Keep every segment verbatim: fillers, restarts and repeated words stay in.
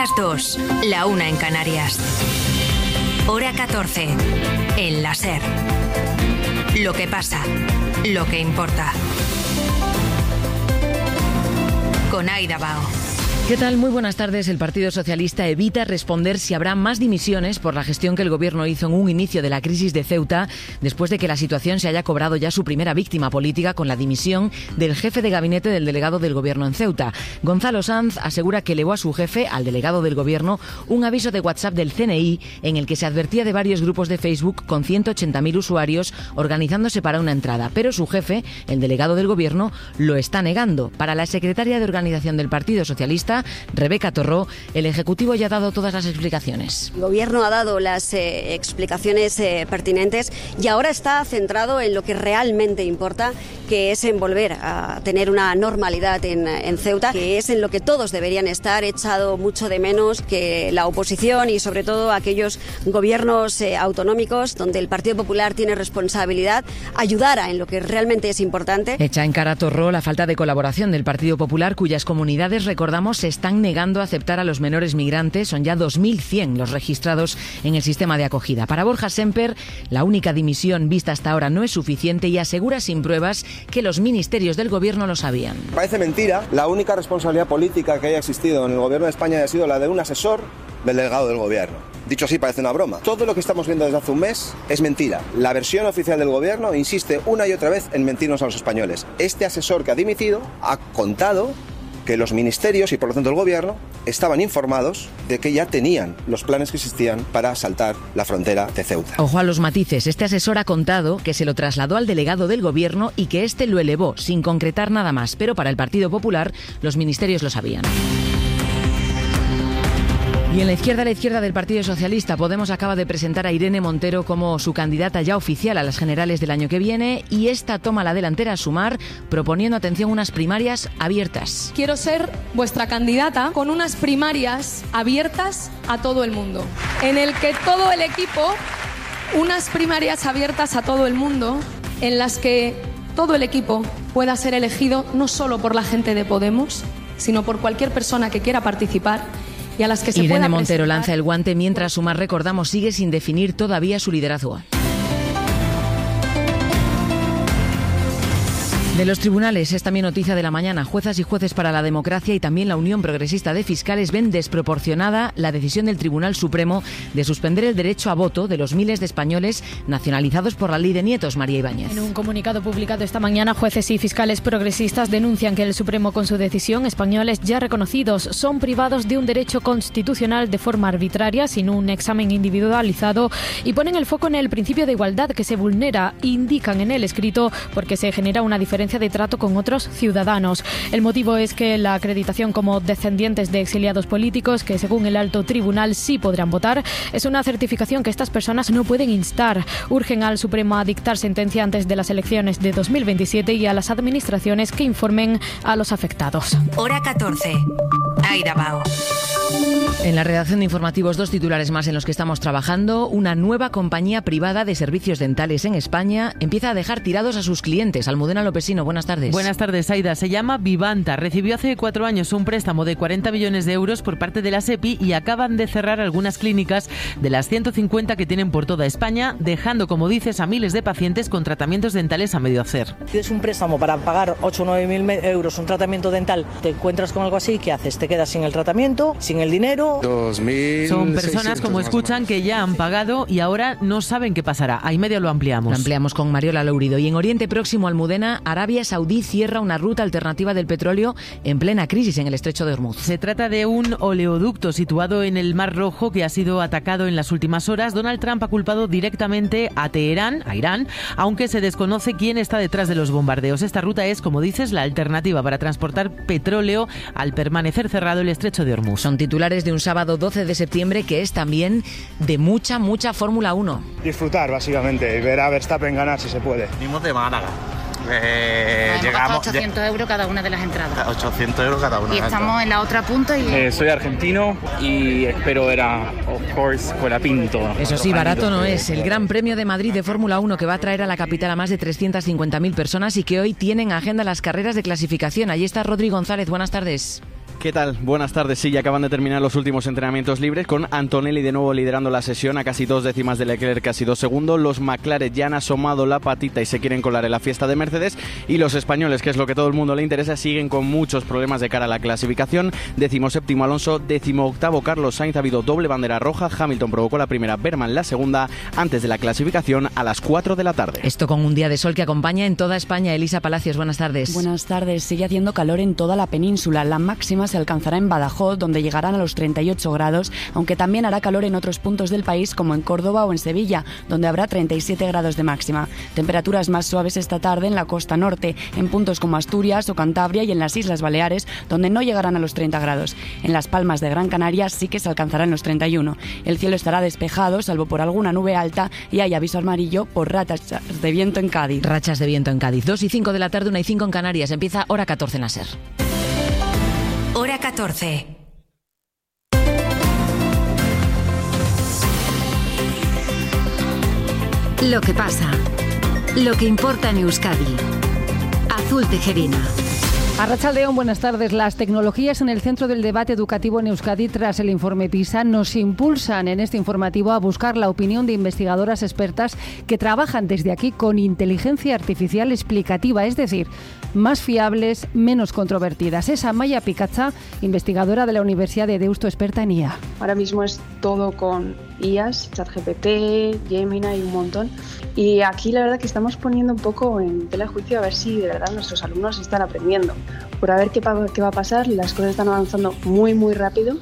las dos, la una en Canarias. Hora catorce, en la SER. Lo que pasa, lo que importa. Con Aida Bao. ¿Qué tal? Muy buenas tardes. El Partido Socialista evita responder si habrá más dimisiones por la gestión que el Gobierno hizo en un inicio de la crisis de Ceuta, después de que la situación se haya cobrado ya su primera víctima política con la dimisión del jefe de gabinete del delegado del Gobierno en Ceuta. Gonzalo Sanz asegura que elevó a su jefe, al delegado del Gobierno, un aviso de WhatsApp del C N I en el que se advertía de varios grupos de Facebook con ciento ochenta mil usuarios organizándose para una entrada. Pero su jefe, el delegado del Gobierno, lo está negando. Para la secretaria de Organización del Partido Socialista, Rebeca Torró, el Ejecutivo ya ha dado todas las explicaciones. El Gobierno ha dado las eh, explicaciones eh, pertinentes y ahora está centrado en lo que realmente importa, que es en volver a tener una normalidad en, en Ceuta, que es en lo que todos deberían estar. He echado mucho de menos que la oposición y sobre todo aquellos gobiernos eh, autonómicos donde el Partido Popular tiene responsabilidad ayudara en lo que realmente es importante. Echa en cara a Torró la falta de colaboración del Partido Popular, cuyas comunidades, recordamos, se están negando a aceptar a los menores migrantes. Son ya dos mil cien los registrados en el sistema de acogida. Para Borja Semper, la única dimisión vista hasta ahora no es suficiente y asegura sin pruebas que los ministerios del Gobierno lo sabían. Parece mentira. La única responsabilidad política que haya existido en el Gobierno de España ha sido la de un asesor del delegado del Gobierno. Dicho así, parece una broma. Todo lo que estamos viendo desde hace un mes es mentira. La versión oficial del Gobierno insiste una y otra vez en mentirnos a los españoles. Este asesor que ha dimitido ha contado que los ministerios y por lo tanto el Gobierno estaban informados de que ya tenían los planes que existían para asaltar la frontera de Ceuta. Ojo a los matices. Este asesor ha contado que se lo trasladó al delegado del Gobierno y que éste lo elevó sin concretar nada más. Pero para el Partido Popular los ministerios lo sabían. Y en la izquierda, la izquierda del Partido Socialista, Podemos acaba de presentar a Irene Montero como su candidata ya oficial a las generales del año que viene, y esta toma la delantera a Sumar, proponiendo, atención, unas primarias abiertas. Quiero ser vuestra candidata con unas primarias abiertas a todo el mundo, en el que todo el equipo, unas primarias abiertas a todo el mundo, en las que todo el equipo pueda ser elegido no solo por la gente de Podemos, sino por cualquier persona que quiera participar. Y a las que se Irene Montero presentar. lanza el guante mientras Sumar, recordamos, sigue sin definir todavía su liderazgo. De los tribunales es también noticia de la mañana. Juezas y jueces para la Democracia y también la Unión Progresista de Fiscales ven desproporcionada la decisión del Tribunal Supremo de suspender el derecho a voto de los miles de españoles nacionalizados por la ley de nietos. María Ibáñez. En un comunicado publicado esta mañana, jueces y fiscales progresistas denuncian que el Supremo, con su decisión, españoles ya reconocidos son privados de un derecho constitucional de forma arbitraria, sin un examen individualizado, y ponen el foco en el principio de igualdad que se vulnera, indican en el escrito, porque se genera una diferencia de trato con otros ciudadanos. El motivo es que la acreditación como descendientes de exiliados políticos, que según el alto tribunal sí podrán votar, es una certificación que estas personas no pueden instar. Urgen al Supremo a dictar sentencia antes de las elecciones de dos mil veintisiete y a las administraciones que informen a los afectados. Hora catorce. Aida Bao. En la redacción de informativos, dos titulares más en los que estamos trabajando. Una nueva compañía privada de servicios dentales en España empieza a dejar tirados a sus clientes. Almudena Lopesino, buenas tardes. Buenas tardes, Aida. Se llama Vivanta. Recibió hace cuatro años un préstamo de cuarenta millones de euros por parte de la SEPI y acaban de cerrar algunas clínicas de las ciento cincuenta que tienen por toda España, dejando, como dices, a miles de pacientes con tratamientos dentales a medio hacer. Pides un préstamo para pagar ocho o nueve mil euros un tratamiento dental, te encuentras con algo así, ¿qué haces? Te quedas sin el tratamiento, sin el dinero. dos mil Son personas, como escuchan, que ya han pagado y ahora no saben qué pasará. Ahí medio lo ampliamos. Lo ampliamos con Mariola Lourido. Y en Oriente Próximo, Almudena, Arabia Saudí cierra una ruta alternativa del petróleo en plena crisis en el estrecho de Hormuz. Se trata de un oleoducto situado en el Mar Rojo que ha sido atacado en las últimas horas. Donald Trump ha culpado directamente a Teherán, a Irán, aunque se desconoce quién está detrás de los bombardeos. Esta ruta es, como dices, la alternativa para transportar petróleo al permanecer cerrado el estrecho de Hormuz. Son titulares de un sábado doce de septiembre que es también de mucha, mucha Fórmula uno. Disfrutar, básicamente, y ver a Verstappen ganar si se puede. Venimos de Málaga. Eh, llegamos ochocientos euros cada una de las entradas. ochocientos euros cada una. Y estamos en la otra punta. Y... Eh, soy argentino y espero ver a, of course, Colapinto. Eso sí, barato no es. El Gran Premio de Madrid de Fórmula uno, que va a traer a la capital a más de trescientas cincuenta mil personas y que hoy tienen agenda las carreras de clasificación. Allí está Rodri González. Buenas tardes. ¿Qué tal? Buenas tardes. Sí, ya acaban de terminar los últimos entrenamientos libres con Antonelli de nuevo liderando la sesión a casi dos décimas de Leclerc, casi dos segundos. Los McLaren ya han asomado la patita y se quieren colar en la fiesta de Mercedes. Y los españoles, que es lo que todo el mundo le interesa, siguen con muchos problemas de cara a la clasificación. Décimo séptimo Alonso, décimo octavo Carlos Sainz. Ha habido doble bandera roja. Hamilton provocó la primera, Berman la segunda, antes de la clasificación a las cuatro de la tarde. Esto con un día de sol que acompaña en toda España. Elisa Palacios, buenas tardes. Buenas tardes. Sigue haciendo calor en toda la península. La máxima se alcanzará en Badajoz, donde llegarán a los treinta y ocho grados, aunque también hará calor en otros puntos del país, como en Córdoba o en Sevilla, donde habrá treinta y siete grados de máxima. Temperaturas más suaves esta tarde en la costa norte, en puntos como Asturias o Cantabria y en las Islas Baleares, donde no llegarán a los treinta grados. En Las Palmas de Gran Canaria sí que se alcanzarán los treinta y uno. El cielo estará despejado, salvo por alguna nube alta, y hay aviso amarillo por rachas de viento en Cádiz. Rachas de viento en Cádiz. dos y cinco de la tarde, una y cinco en Canarias. Empieza Hora catorce en la SER. Hora catorce. Lo que pasa. Lo que importa en Euskadi. Azul Tejerina. Arratsaldeon, buenas tardes. Las tecnologías en el centro del debate educativo en Euskadi tras el informe PISA nos impulsan en este informativo a buscar la opinión de investigadoras expertas que trabajan desde aquí con inteligencia artificial explicativa, es decir, más fiables, menos controvertidas. Es Amaia Picazza, investigadora de la Universidad de Deusto, experta en I A. Ahora mismo es todo con I As, ChatGPT, Gemini y un montón. Y aquí la verdad que estamos poniendo un poco en tela de juicio a ver si de verdad nuestros alumnos están aprendiendo. Por a ver qué, qué va a pasar, las cosas están avanzando muy muy rápido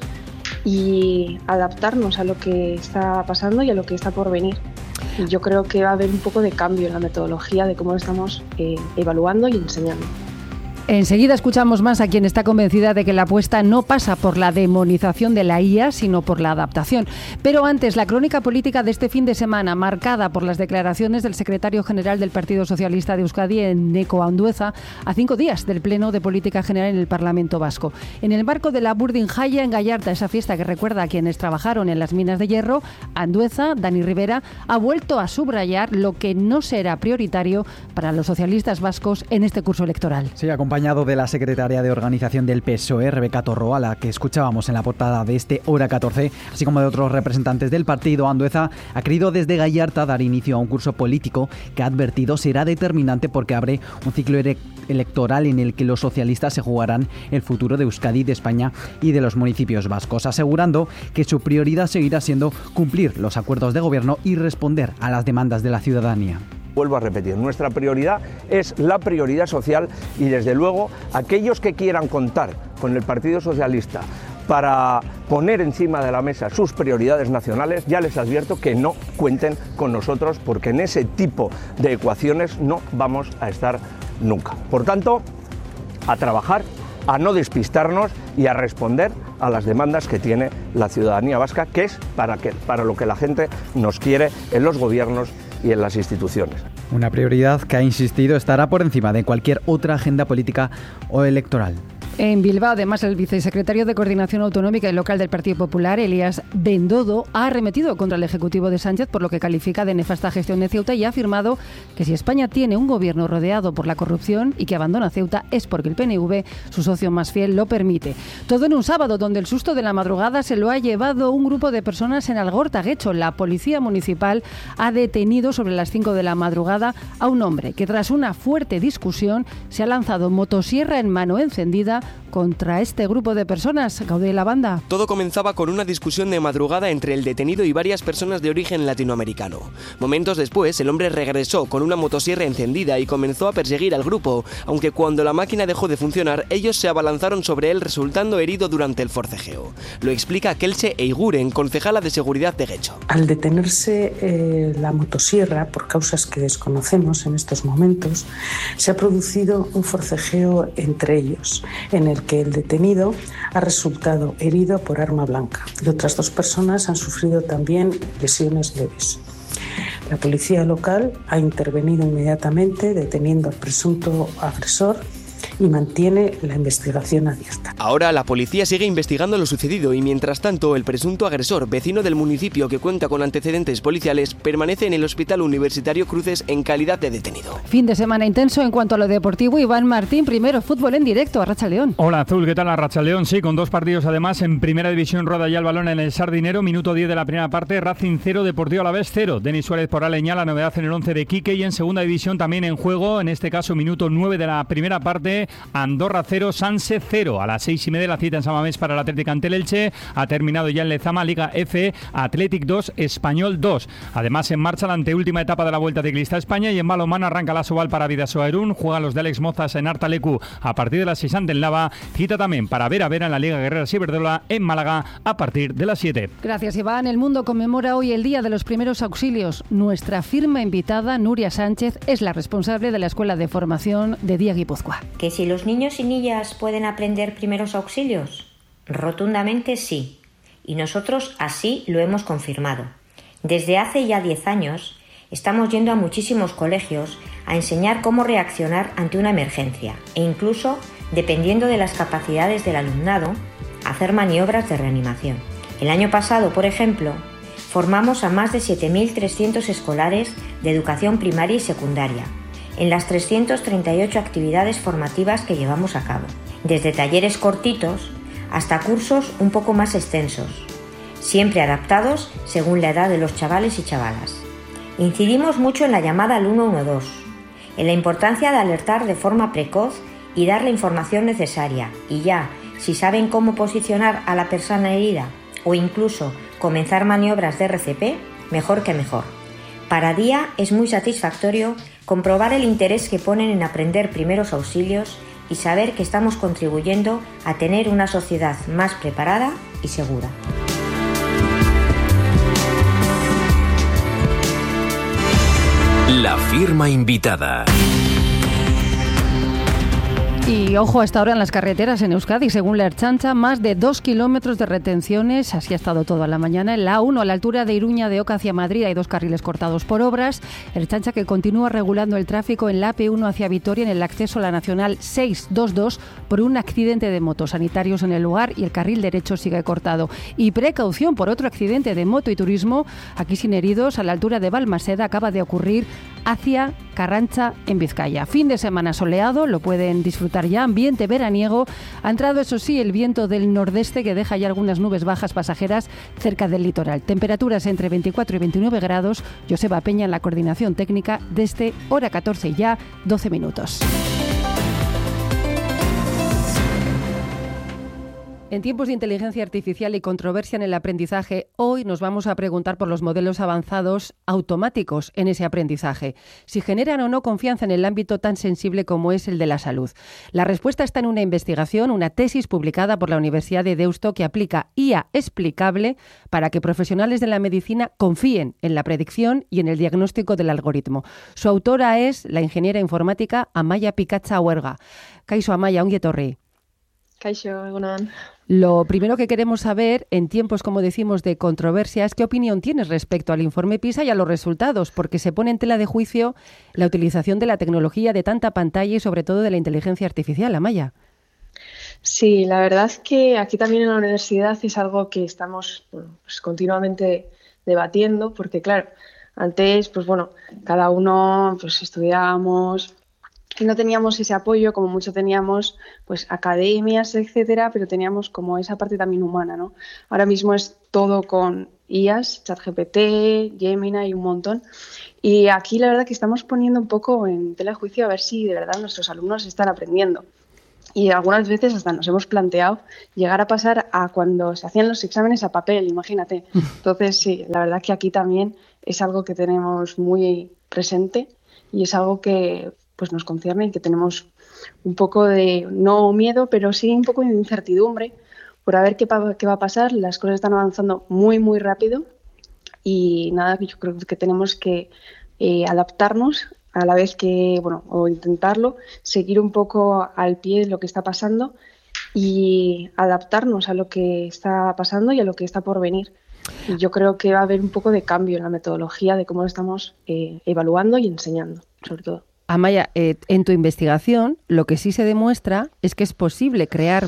y adaptarnos a lo que está pasando y a lo que está por venir. Y yo creo que va a haber un poco de cambio en la metodología de cómo lo estamos eh, evaluando y enseñando. Enseguida escuchamos más a quien está convencida de que la apuesta no pasa por la demonización de la I A, sino por la adaptación. Pero antes, la crónica política de este fin de semana, marcada por las declaraciones del secretario general del Partido Socialista de Euskadi, Eneko Andueza, a cinco días del Pleno de Política General en el Parlamento Vasco. En el marco de la Burdin Jaya en Gallarta, esa fiesta que recuerda a quienes trabajaron en las minas de hierro, Andueza, Dani Rivera, ha vuelto a subrayar lo que no será prioritario para los socialistas vascos en este curso electoral. Sí, acompañado de la secretaria de Organización del P S O E, Rebeca Torro, a la que escuchábamos en la portada de este Hora catorce, así como de otros representantes del partido. Andueza ha querido desde Gallarta dar inicio a un curso político que ha advertido será determinante porque abre un ciclo electoral en el que los socialistas se jugarán el futuro de Euskadi, de España y de los municipios vascos, asegurando que su prioridad seguirá siendo cumplir los acuerdos de gobierno y responder a las demandas de la ciudadanía. Vuelvo a repetir, nuestra prioridad es la prioridad social y desde luego aquellos que quieran contar con el Partido Socialista para poner encima de la mesa sus prioridades nacionales, ya les advierto que no cuenten con nosotros porque en ese tipo de ecuaciones no vamos a estar nunca. Por tanto, a trabajar, a no despistarnos y a responder a las demandas que tiene la ciudadanía vasca, que es para, que, para lo que la gente nos quiere en los gobiernos y en las instituciones. Una prioridad que, ha insistido, estará por encima de cualquier otra agenda política o electoral. En Bilbao, además, el vicesecretario de Coordinación Autonómica y Local del Partido Popular, Elías Bendodo, ha arremetido contra el Ejecutivo de Sánchez por lo que califica de nefasta gestión de Ceuta y ha afirmado que si España tiene un gobierno rodeado por la corrupción y que abandona Ceuta es porque el P N V, su socio más fiel, lo permite. Todo en un sábado donde el susto de la madrugada se lo ha llevado un grupo de personas en Algorta, Guecho. La policía municipal ha detenido sobre las cinco de la madrugada a un hombre que tras una fuerte discusión se ha lanzado motosierra en mano encendida contra este grupo de personas. Gaude la banda. Todo comenzaba con una discusión de madrugada entre el detenido y varias personas de origen latinoamericano. Momentos después, el hombre regresó con una motosierra encendida y comenzó a perseguir al grupo, aunque cuando la máquina dejó de funcionar, ellos se abalanzaron sobre él resultando herido durante el forcejeo. Lo explica Kelche Eiguren, concejala de seguridad de Guecho. Al detenerse eh, la motosierra, por causas que desconocemos en estos momentos, se ha producido un forcejeo entre ellos, en el que el detenido ha resultado herido por arma blanca y otras dos personas han sufrido también lesiones leves. La policía local ha intervenido inmediatamente deteniendo al presunto agresor y mantiene la investigación abierta. Ahora la policía sigue investigando lo sucedido y mientras tanto el presunto agresor, vecino del municipio que cuenta con antecedentes policiales, permanece en el Hospital Universitario Cruces en calidad de detenido. Fin de semana intenso en cuanto a lo deportivo. Iván Martín, primero fútbol en directo, Arratsaldeon. Hola Azul, ¿qué tal Arratsaldeon? Sí, con dos partidos además. En primera división roda ya el balón en el Sardinero, minuto diez de la primera parte, Racing cero, Deportivo Alavés cero. Denis Suárez por Aleñá, la novedad en el once de Quique, y en segunda división también en juego, en este caso minuto nueve de la primera parte, Andorra cero, Sanse cero. A las seis y media la cita en San Mamés para el Atlético ante el Elche. Ha terminado ya en Lezama, Liga F, Athletic dos, Español dos. Además en marcha la anteúltima etapa de la Vuelta Ciclista a España, y en balonmano arranca la Sobal para Bidasoa Irún. Juegan los de Alex Mozas en Artalecu a partir de las seis ante el Nava. Cita también para Vera Vera en la Liga Guerrera Ciberdola en Málaga a partir de las siete. Gracias, Iván. El mundo conmemora hoy el Día de los Primeros Auxilios. Nuestra firma invitada, Nuria Sánchez, es la responsable de la Escuela de Formación de Día Guipúzcoa. ¿Que si los niños y niñas pueden aprender primeros auxilios? Rotundamente sí. Y nosotros así lo hemos confirmado. Desde hace ya diez años estamos yendo a muchísimos colegios a enseñar cómo reaccionar ante una emergencia e incluso, dependiendo de las capacidades del alumnado, hacer maniobras de reanimación. El año pasado, por ejemplo, formamos a más de siete mil trescientos escolares de educación primaria y secundaria en las trescientas treinta y ocho actividades formativas que llevamos a cabo, desde talleres cortitos hasta cursos un poco más extensos, siempre adaptados según la edad de los chavales y chavalas. Incidimos mucho en la llamada al uno uno dos, en la importancia de alertar de forma precoz y dar la información necesaria, y ya, si saben cómo posicionar a la persona herida o incluso comenzar maniobras de R C P, mejor que mejor. Para Día es muy satisfactorio comprobar el interés que ponen en aprender primeros auxilios y saber que estamos contribuyendo a tener una sociedad más preparada y segura. La firma invitada. Y ojo, hasta ahora en las carreteras en Euskadi, según la Ertzaintza, más de dos kilómetros de retenciones, así ha estado toda la mañana. En la A uno, a la altura de Iruña de Oca hacia Madrid, hay dos carriles cortados por obras. Ertzaintza que continúa regulando el tráfico en la A P uno hacia Vitoria, en el acceso a la Nacional seiscientos veintidós, por un accidente de moto. Sanitarios en el lugar y el carril derecho sigue cortado. Y precaución por otro accidente de moto y turismo, aquí sin heridos, a la altura de Balmaseda, acaba de ocurrir hacia Carrancha, en Vizcaya. Fin de semana soleado, lo pueden disfrutar ya, ambiente veraniego. Ha entrado, eso sí, el viento del nordeste que deja ya algunas nubes bajas pasajeras cerca del litoral. Temperaturas entre veinticuatro y veintinueve grados. Joseba Peña en la coordinación técnica desde hora catorce ya, doce minutos. En tiempos de inteligencia artificial y controversia en el aprendizaje, hoy nos vamos a preguntar por los modelos avanzados automáticos en ese aprendizaje, si generan o no confianza en el ámbito tan sensible como es el de la salud. La respuesta está en una investigación, una tesis publicada por la Universidad de Deusto que aplica I A explicable para que profesionales de la medicina confíen en la predicción y en el diagnóstico del algoritmo. Su autora es la ingeniera informática Amaia Picatza Huerga. Kaixo Amaia, ongi etorri. Kaixo, egunon. Lo primero que queremos saber, en tiempos, como decimos, de controversia, es qué opinión tienes respecto al informe PISA y a los resultados, porque se pone en tela de juicio la utilización de la tecnología, de tanta pantalla y sobre todo de la inteligencia artificial. Amaya. Sí, la verdad es que aquí también en la universidad es algo que estamos bueno, pues continuamente debatiendo, porque claro, antes, pues bueno, cada uno pues estudiábamos y no teníamos ese apoyo, como mucho teníamos pues academias, etcétera, pero teníamos como esa parte también humana, ¿no? Ahora mismo es todo con I As, ChatGPT, Gemini y un montón. Y aquí la verdad que estamos poniendo un poco en tela de juicio a ver si de verdad nuestros alumnos están aprendiendo. Y algunas veces hasta nos hemos planteado llegar a pasar a cuando se hacían los exámenes a papel, imagínate. Entonces sí, la verdad que aquí también es algo que tenemos muy presente y es algo que pues nos concierne y que tenemos un poco de, no miedo, pero sí un poco de incertidumbre por a ver qué, pa- qué va a pasar. Las cosas están avanzando muy, muy rápido y nada, yo creo que tenemos que eh, adaptarnos a la vez que, bueno, o intentarlo, seguir un poco al pie de lo que está pasando y adaptarnos a lo que está pasando y a lo que está por venir. Y yo creo que va a haber un poco de cambio en la metodología de cómo lo estamos eh, evaluando y enseñando, sobre todo. Amaya, eh, en tu investigación lo que sí se demuestra es que es posible crear